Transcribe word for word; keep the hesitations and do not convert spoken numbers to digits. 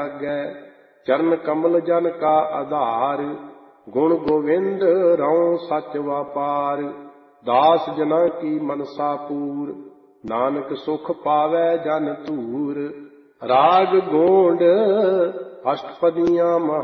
जागै। चरण कमल जन का आधार, गुण गोविंद रौं सच वापार। दास जना की मनसा पूर, नानक सुख पावै जन तूर। राग गोंड अष्टपदियाँ